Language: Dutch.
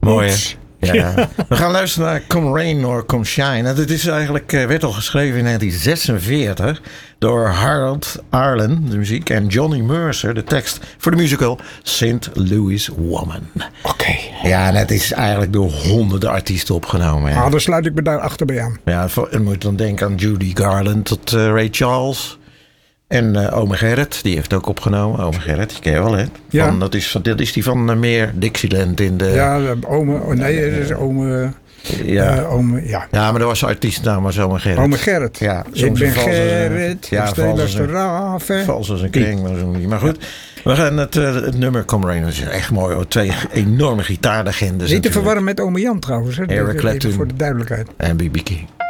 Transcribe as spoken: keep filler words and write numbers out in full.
Mooi, hè? Ja. We gaan luisteren naar Come Rain or Come Shine. En dit is eigenlijk, werd al geschreven in negentien zesenveertig door Harold Arlen, de muziek, en Johnny Mercer, de tekst voor de musical Saint Louis Woman. Oké. Okay. Ja, en het is eigenlijk door honderden artiesten opgenomen. Ja. Ah, dan sluit ik me daar achter bij aan. Ja, je moet dan denken aan Judy Garland tot uh, Ray Charles. En uh, Ome Gerrit, die heeft ook opgenomen. Ome Gerrit, die ken je wel, hè? Van, ja. dat, is, dat is die van uh, meer Dixieland in de... Ja, ome... Oh nee, dat is ome... Ja. Uh, ome, ja. ja, maar er was een artiestennaam, was Ome Gerrit. Ome Gerrit. Ja, ik ben Gerrit. Ja, vals als een kring. Maar, maar goed, we gaan het, uh, het nummer Come Rain. Dat is echt mooi. Hoor. Twee enorme gitaarlegendes. Niet te verwarren met Ome Jan trouwens. Hè? Eric Clapton. Voor de duidelijkheid. En B B King.